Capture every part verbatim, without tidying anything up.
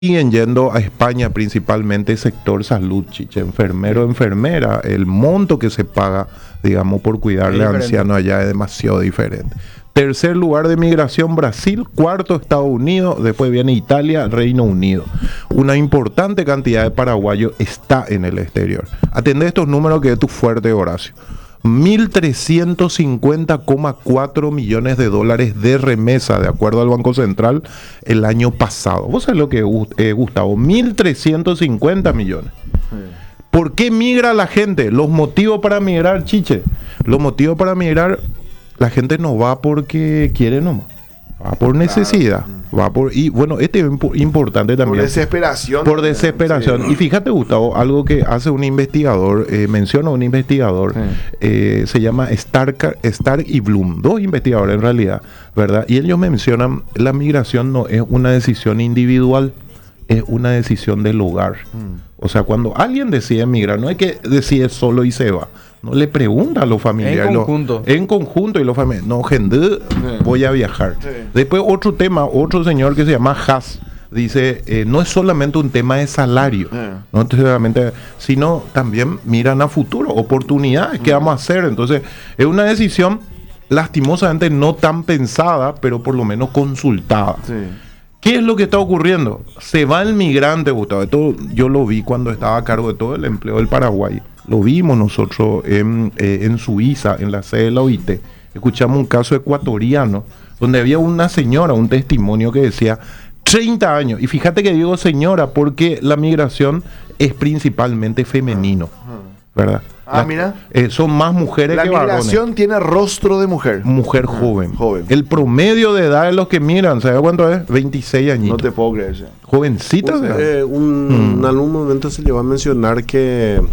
siguen yendo a España, principalmente sector salud, chiche, enfermero, enfermera, el monto que se paga, digamos, por cuidarle a ancianos allá es demasiado diferente. Tercer lugar de migración, Brasil. Cuarto, Estados Unidos. Después viene Italia, Reino Unido. Una importante cantidad de paraguayos está en el exterior. Atendé estos números que es tu fuerte, Horacio. mil trescientos cincuenta coma cuatro millones de dólares de remesa, de acuerdo al Banco Central, el año pasado. ¿Vos sabés lo que, eh, Gustavo? mil trescientos cincuenta millones. Sí. ¿Por qué migra la gente? Los motivos para migrar, chiche. Los motivos para migrar, la gente no va porque quiere nomás. Va por necesidad. Claro. Va por, y bueno, este es imp importante también. Por desesperación. Por desesperación. Sí. Y fíjate, Gustavo, algo que hace un investigador, eh, menciona un investigador, sí. eh, se llama Stark, Stark y Bloom, dos investigadores en realidad, ¿verdad? Y ellos mencionan, la migración no es una decisión individual, es una decisión del hogar. Mm. O sea, cuando alguien decide migrar, no es que decide solo y se va. No le pregunta a los familiares. En conjunto. Lo, en conjunto y los familiares. No, gente, sí. voy a viajar. Sí. Después otro tema, otro señor que se llama Haas, dice, eh, no es solamente un tema de salario, sí. no solamente, sino también miran a futuro, oportunidades, ¿qué sí. vamos a hacer? Entonces, es una decisión lastimosamente no tan pensada, pero por lo menos consultada. Sí. ¿Qué es lo que está ocurriendo? Se va el migrante, Gustavo. Esto yo lo vi cuando estaba a cargo de todo el empleo del Paraguay. Lo vimos nosotros en, eh, en Suiza, en la sede de la O I T. Escuchamos un caso ecuatoriano donde había una señora, un testimonio que decía treinta años. Y fíjate que digo señora porque la migración es principalmente femenino, ¿verdad? Ah, Las, mira. Eh, son más mujeres la que varones. La migración tiene rostro de mujer. Mujer joven. Ah, joven. El promedio de edad de los que migran, ¿sabes cuánto es? veintiséis añitos. No te puedo creer. ¿Sí? Jovencita. Pues, eh, un, mm. En algún momento se llegó a mencionar que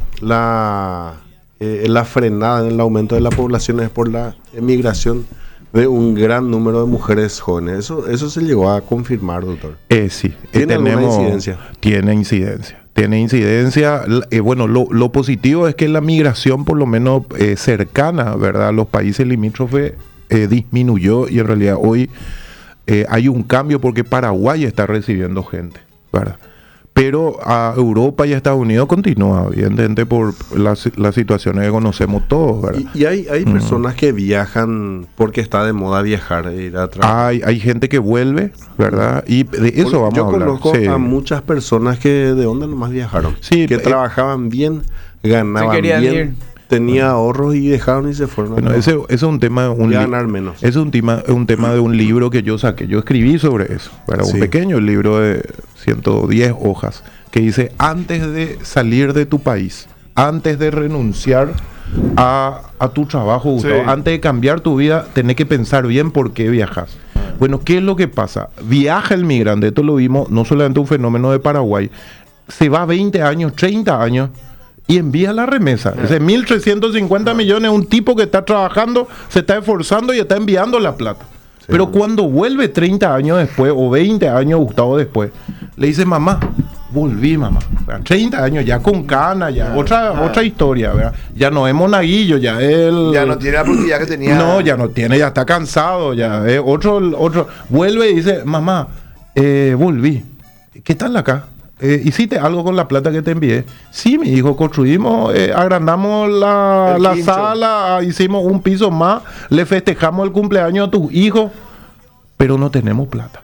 la, eh, la frenada en el aumento de la población es por la emigración de un gran número de mujeres jóvenes. Eso, eso se llegó a confirmar, doctor. Eh, sí. ¿Tiene eh, tenemos, alguna incidencia? Tiene incidencia. Tiene incidencia. Eh, bueno, lo, lo positivo es que la migración, por lo menos eh, cercana, ¿verdad?, a los países limítrofes, eh, disminuyó y en realidad hoy eh, hay un cambio porque Paraguay está recibiendo gente, ¿verdad? Pero a Europa y a Estados Unidos continúa, evidentemente, por las, las situaciones que conocemos todos, ¿verdad? Y, y hay, hay personas mm. que viajan porque está de moda viajar, ir a trabajar. Hay, hay gente que vuelve, ¿verdad? Y de eso porque vamos yo a hablar. Yo conozco sí. a muchas personas que de dónde nomás viajaron. Sí, que eh, trabajaban bien, ganaban bien. Ir. Tenía ahorros y dejaron y se fueron. Bueno, ese, ese es un tema, un ganar menos. Es un tema, un tema de un libro que yo saqué. Yo escribí sobre eso. Era sí. un pequeño libro de ciento diez hojas que dice: antes de salir de tu país, antes de renunciar a, a tu trabajo, Gustavo, sí. antes de cambiar tu vida, tenés que pensar bien por qué viajas. Bueno, ¿qué es lo que pasa? Viaja el migrante. Esto lo vimos, no solamente un fenómeno de Paraguay. Se va veinte años, treinta años. Y envía la remesa. Yeah. Ese mil trescientos cincuenta yeah. millones, un tipo que está trabajando, se está esforzando y está enviando la plata. Sí. Pero cuando vuelve treinta años después, o veinte años, Gustavo, después, le dice: mamá, volví, mamá. treinta años, ya con cana, ya. Yeah. Otra, yeah. otra historia, ¿verdad? Ya no es monaguillo, ya él. Ya no tiene la productividad que tenía. No, ya no tiene, ya está cansado, ya. Eh, otro, otro. Vuelve y dice: mamá, eh, volví. ¿Qué tal acá? Eh, ¿Hiciste algo con la plata que te envié? Sí, mi hijo, construimos, eh, agrandamos la, la sala, hicimos un piso más, le festejamos el cumpleaños a tus hijos, pero no tenemos plata.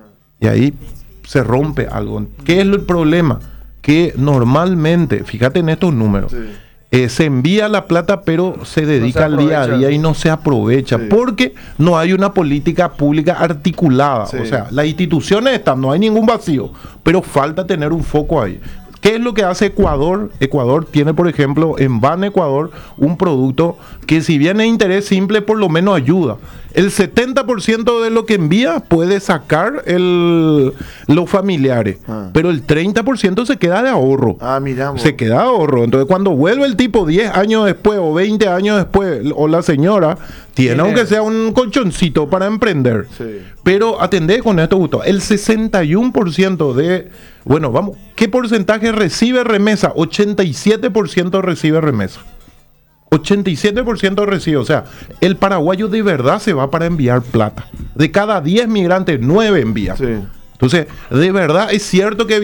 Y ahí se rompe algo. ¿Qué es el problema? Que normalmente, fíjate en estos números, sí. eh, se envía la plata, pero se dedica no se al día a día y no se aprovecha, sí. porque no hay una política pública articulada. Sí. O sea, las instituciones están, no hay ningún vacío, pero falta tener un foco ahí. ¿Qué es lo que hace Ecuador? Ecuador tiene, por ejemplo, en Ban Ecuador, un producto que, si bien es interés simple, por lo menos ayuda. El setenta por ciento de lo que envía puede sacar el, los familiares, ah. pero el treinta por ciento se queda de ahorro. Ah, miramos. Se queda de ahorro. Entonces, cuando vuelve el tipo diez años después o veinte años después, o la señora, tiene aunque sea un colchoncito para emprender. Sí. Pero atendé con esto, Gustavo. El sesenta y uno por ciento de... Bueno, vamos, ¿qué porcentaje recibe remesa? ochenta y siete por ciento recibe remesa. ochenta y siete por ciento recibe. O sea, el paraguayo de verdad se va para enviar plata. De cada diez migrantes, nueve envía. Sí. Entonces, de verdad es cierto que